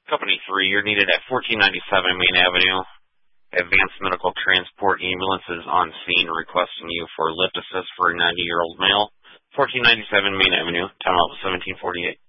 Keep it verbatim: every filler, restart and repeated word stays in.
Company three, you're needed at fourteen ninety-seven Main Avenue. Advanced Medical Transport Ambulance is on scene requesting you for lift assist for a ninety-year-old male. fourteen ninety-seven Main Avenue, time out seventeen forty-eight.